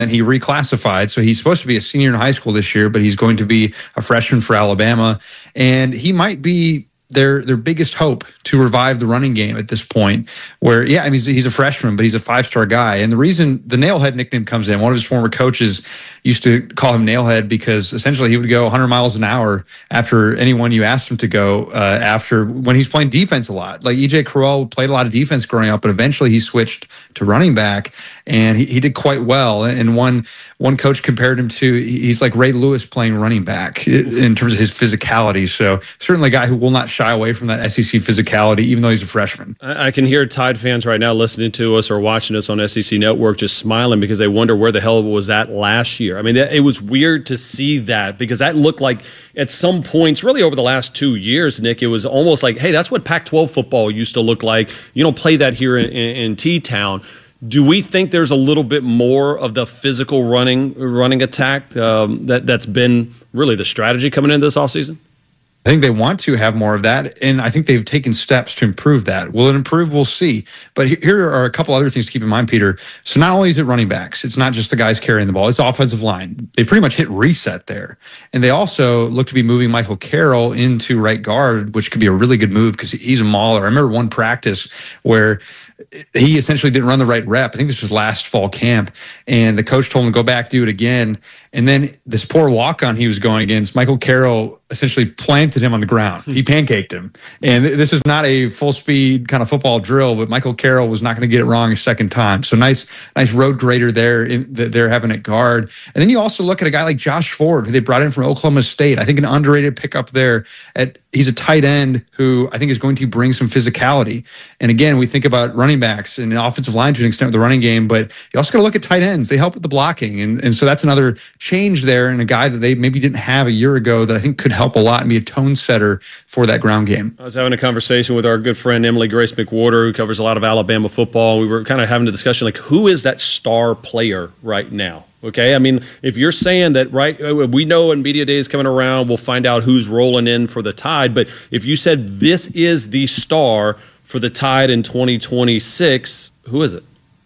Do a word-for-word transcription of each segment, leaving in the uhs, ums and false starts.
and he reclassified. So he's supposed to be a senior in high school this year, but he's going to be a freshman for Alabama. And he might be their their biggest hope to revive the running game at this point, where, yeah, I mean, he's, he's a freshman, but he's a five-star guy. And the reason the Nailhead nickname comes in, one of his former coaches used to call him Nailhead because essentially he would go one hundred miles an hour after anyone you asked him to go uh, after when he's playing defense a lot. Like E J Crowell played a lot of defense growing up, but eventually he switched to running back, and he, he did quite well. And one one coach compared him to, he's like Ray Lewis playing running back in terms of his physicality. So certainly a guy who will not shy away from that S E C physicality, even though he's a freshman. I can hear Tide fans right now listening to us or watching us on S E C Network just smiling because they wonder where the hell was that last year. I mean, it was weird to see that because that looked like at some points, really over the last two years, Nick, it was almost like, hey, that's what Pac twelve football used to look like. You don't play that here in, in, in T-Town. Do we think there's a little bit more of the physical running running attack um, that, that's been really the strategy coming into this offseason? I think they want to have more of that, and I think they've taken steps to improve that. Will it improve? We'll see. But here are a couple other things to keep in mind, Peter. So not only is it running backs, it's not just the guys carrying the ball, it's offensive line. They pretty much hit reset there. And they also look to be moving Michael Carroll into right guard, which could be a really good move because he's a mauler. I remember one practice where he essentially didn't run the right rep. I think this was last fall camp, and the coach told him to go back, do it again. And then this poor walk-on he was going against, Michael Carroll essentially planted him on the ground. He pancaked him. And this is not a full-speed kind of football drill, but Michael Carroll was not going to get it wrong a second time. So nice nice road grader there in, that they're having at guard. And then you also look at a guy like Josh Ford, who they brought in from Oklahoma State. I think an underrated pickup there. At He's a tight end who I think is going to bring some physicality. And again, we think about running backs and the offensive line to an extent with the running game, but you also got to look at tight ends. They help with the blocking. And, and so that's another change there, and a guy that they maybe didn't have a year ago that I think could help a lot and be a tone setter for that ground game. I was having a conversation with our good friend Emily Grace McWhorter, who covers a lot of Alabama football. We were kind of having a discussion like, who is that star player right now? Okay, I mean, if you're saying that, right, we know when media day is coming around, we'll find out who's rolling in for the Tide. But if you said this is the star for the Tide in twenty twenty-six, who is it?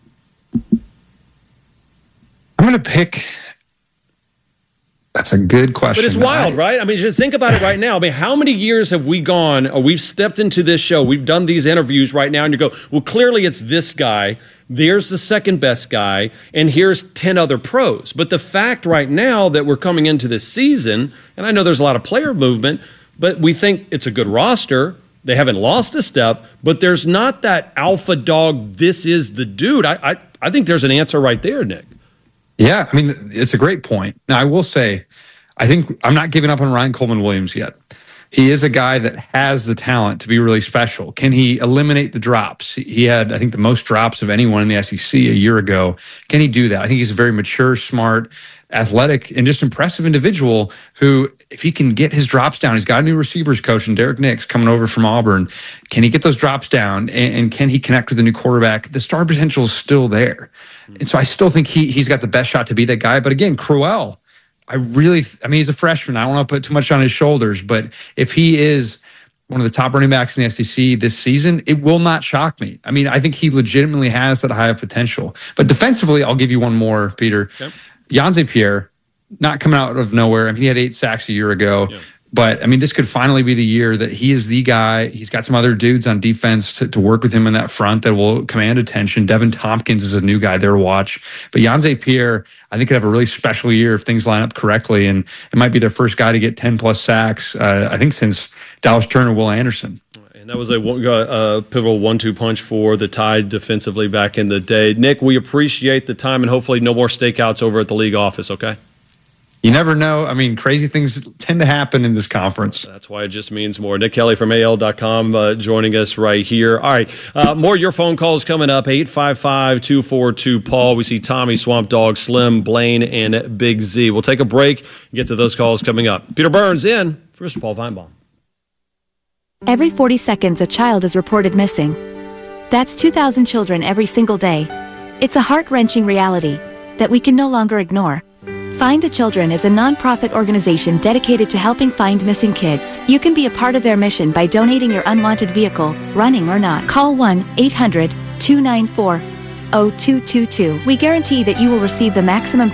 I'm going to pick. That's a good question. But it's wild, I, right? I mean, just think about it right now. I mean, how many years have we gone, or we've stepped into this show, we've done these interviews right now, and you go, well, clearly it's this guy, there's the second best guy, and here's ten other pros. But the fact right now that we're coming into this season, and I know there's a lot of player movement, but we think it's a good roster. They haven't lost a step, but there's not that alpha dog, this is the dude. I, I, I think there's an answer right there, Nick. Yeah, I mean, it's a great point. Now, I will say, I think I'm not giving up on Ryan Coleman-Williams yet. He is a guy that has the talent to be really special. Can he eliminate the drops? He had, I think, the most drops of anyone in the S E C a year ago. Can he do that? I think he's a very mature, smart, athletic, and just impressive individual who, if he can get his drops down, he's got a new receivers coach and Derek Nix coming over from Auburn. Can he get those drops down, and, and can he connect with the new quarterback? The star potential is still there. And so I still think he, he's got the best shot to be that guy. But again, Crowell, I really, I mean, he's a freshman. I don't want to put too much on his shoulders, but if he is one of the top running backs in the S E C this season, it will not shock me. I mean, I think he legitimately has that high of potential. But defensively, I'll give you one more, Peter. Yep. Yanze Pierre, not coming out of nowhere. I mean, he had eight sacks a year ago. Yep. But, I mean, this could finally be the year that he is the guy. He's got some other dudes on defense to, to work with him in that front that will command attention. Devin Tompkins is a new guy there to watch. But Yanze Pierre, I think, could have a really special year if things line up correctly. And it might be their first guy to get ten-plus sacks, uh, I think, since Dallas Turner, Will Anderson. And that was a, a pivotal one two punch for the Tide defensively back in the day. Nick, we appreciate the time, and hopefully no more stakeouts over at the league office, okay? You never know. I mean, crazy things tend to happen in this conference. That's why it just means more. Nick Kelly from A L dot com uh, joining us right here. All right, uh, more of your phone calls coming up, eight five five, two four two, Paul. We see Tommy, Swamp Dog, Slim, Blaine, and Big Z. We'll take a break and get to those calls coming up. Peter Burns in for Mister Paul Feinbaum. Every forty seconds, a child is reported missing. That's two thousand children every single day. It's a heart-wrenching reality that we can no longer ignore. Find the Children is a non-profit organization dedicated to helping find missing kids. You can be a part of their mission by donating your unwanted vehicle, running or not. Call one eight hundred, two nine four, zero two two two. We guarantee that you will receive the maximum